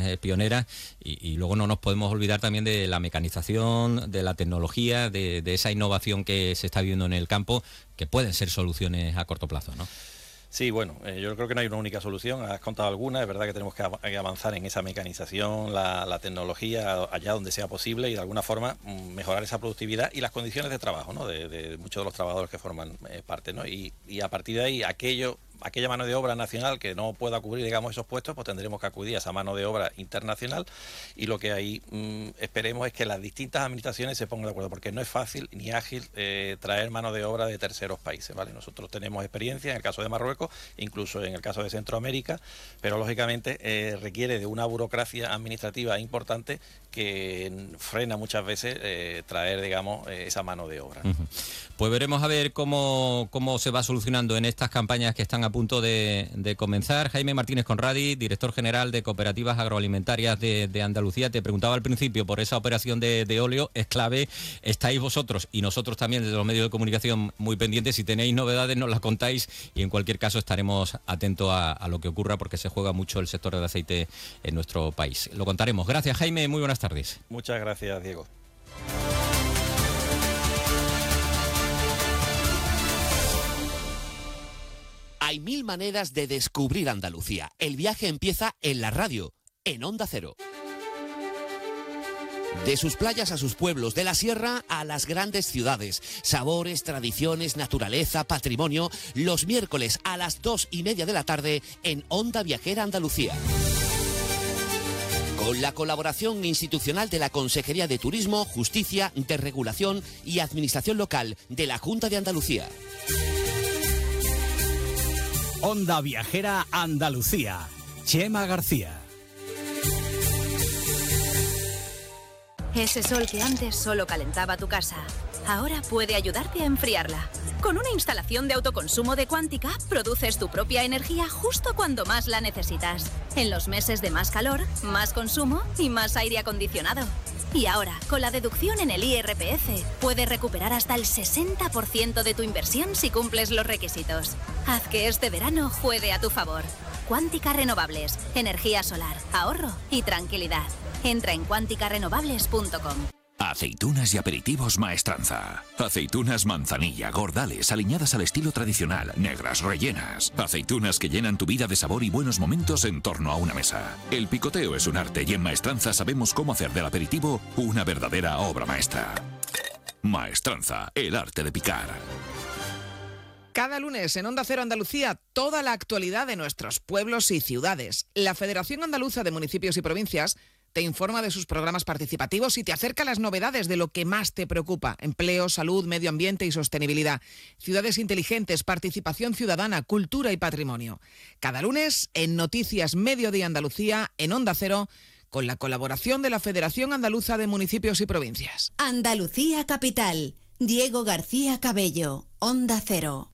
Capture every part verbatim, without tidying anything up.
eh, pioneras, y, y luego no nos podemos olvidar también de la mecanización, de la tecnología, de, de esa innovación que se está viendo en el campo, que pueden ser soluciones a corto plazo, ¿no? Sí, bueno, eh, yo creo que no hay una única solución, has contado algunas, es verdad que tenemos que, av- que avanzar en esa mecanización, la, la tecnología, allá donde sea posible, y de alguna forma mm, mejorar esa productividad y las condiciones de trabajo, ¿no?, de, de muchos de los trabajadores que forman eh, parte, ¿no? Y, y a partir de ahí, aquello... aquella mano de obra nacional que no pueda cubrir, digamos, esos puestos, pues tendremos que acudir a esa mano de obra internacional, y lo que ahí mmm, esperemos es que las distintas administraciones se pongan de acuerdo, porque no es fácil ni ágil eh, traer mano de obra de terceros países, ¿vale? Nosotros tenemos experiencia en el caso de Marruecos, incluso en el caso de Centroamérica, pero lógicamente eh, requiere de una burocracia administrativa importante que frena muchas veces eh, traer, digamos, eh, esa mano de obra. Uh-huh. Pues veremos a ver cómo, cómo se va solucionando en estas campañas que están a punto de, de comenzar. Jaime Martínez Conradi, director general de Cooperativas Agroalimentarias de, de Andalucía. Te preguntaba al principio por esa operación de, de óleo, es clave. Estáis vosotros y nosotros también desde los medios de comunicación muy pendientes. Si tenéis novedades nos las contáis, y en cualquier caso estaremos atentos a, a lo que ocurra, porque se juega mucho el sector del aceite en nuestro país. Lo contaremos. Gracias, Jaime, muy buenas tardes. Muchas gracias, Diego. Hay mil maneras de descubrir Andalucía. El viaje empieza en la radio, en Onda Cero. De sus playas a sus pueblos, de la sierra a las grandes ciudades. Sabores, tradiciones, naturaleza, patrimonio. Los miércoles a las dos y media de la tarde en Onda Viajera Andalucía. Con la colaboración institucional de la Consejería de Turismo, Justicia, Desregulación y Administración Local de la Junta de Andalucía. Onda Viajera Andalucía. Chema García. Ese sol que antes solo calentaba tu casa, ahora puede ayudarte a enfriarla. Con una instalación de autoconsumo de Quantica, produces tu propia energía justo cuando más la necesitas. En los meses de más calor, más consumo y más aire acondicionado. Y ahora, con la deducción en el I R P F, puedes recuperar hasta el sesenta por ciento de tu inversión si cumples los requisitos. Haz que este verano juegue a tu favor. Quantica Renovables, energía solar, ahorro y tranquilidad. Entra en quantica renovables punto com. Aceitunas y aperitivos Maestranza. Aceitunas manzanilla, gordales, aliñadas al estilo tradicional, negras, rellenas. Aceitunas que llenan tu vida de sabor y buenos momentos en torno a una mesa. El picoteo es un arte y en Maestranza sabemos cómo hacer del aperitivo una verdadera obra maestra. Maestranza, el arte de picar. Cada lunes en Onda Cero Andalucía, toda la actualidad de nuestros pueblos y ciudades. La Federación Andaluza de Municipios y Provincias te informa de sus programas participativos y te acerca las novedades de lo que más te preocupa: empleo, salud, medio ambiente y sostenibilidad, ciudades inteligentes, participación ciudadana, cultura y patrimonio. Cada lunes en Noticias Mediodía Andalucía, en Onda Cero, con la colaboración de la Federación Andaluza de Municipios y Provincias. Andalucía Capital. Diego García Cabello, Onda Cero.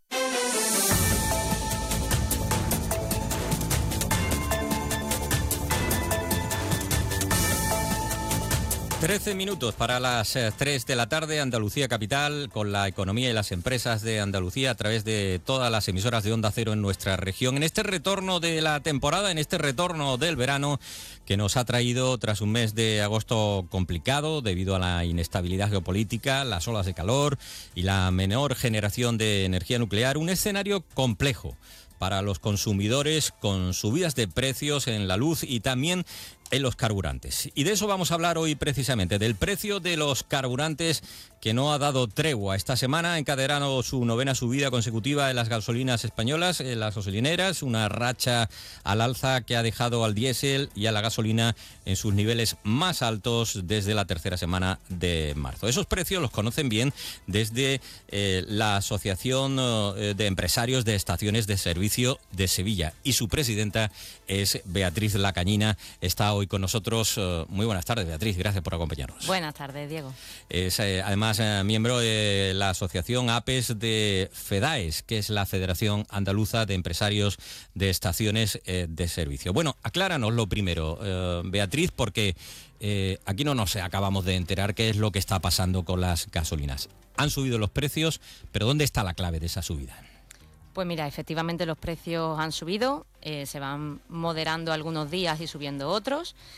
trece minutos para las tres de la tarde, Andalucía Capital, con la economía y las empresas de Andalucía a través de todas las emisoras de Onda Cero en nuestra región. En este retorno de la temporada, en este retorno del verano que nos ha traído tras un mes de agosto complicado debido a la inestabilidad geopolítica, las olas de calor y la menor generación de energía nuclear, un escenario complejo para los consumidores, con subidas de precios en la luz y también en los carburantes. Y de eso vamos a hablar hoy precisamente, del precio de los carburantes, que no ha dado tregua. Esta semana ha encadenado su novena subida consecutiva en las gasolinas españolas, en las gasolineras, una racha al alza que ha dejado al diésel y a la gasolina en sus niveles más altos desde la tercera semana de marzo. Esos precios los conocen bien desde eh, la Asociación eh, de Empresarios de Estaciones de Servicio de Sevilla, y su presidenta es Beatriz Lacañina. Está hoy con nosotros. Muy buenas tardes, Beatriz, gracias por acompañarnos. Buenas tardes, Diego. Es eh, además eh, miembro de la asociación APES de FEDAES, que es la Federación Andaluza de Empresarios de Estaciones eh, de Servicio. Bueno, acláranos lo primero, eh, Beatriz, porque eh, aquí no nos acabamos de enterar qué es lo que está pasando con las gasolinas. Han subido los precios, pero ¿dónde está la clave de esa subida? Pues mira, efectivamente los precios han subido, eh, se van moderando algunos días y subiendo otros.